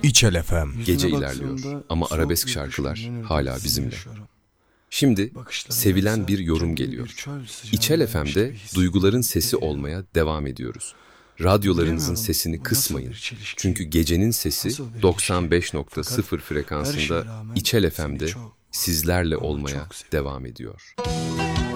İçel FM. Gece ilerliyor ama arabesk şarkılar hala bizimle. Şimdi sevilen bir yorum geliyor. İçel FM'de duyguların sesi olmaya devam ediyoruz. Radyolarınızın sesini kısmayın. Çünkü gecenin sesi 95.0 frekansında İçel FM'de sizlerle olmaya devam ediyor.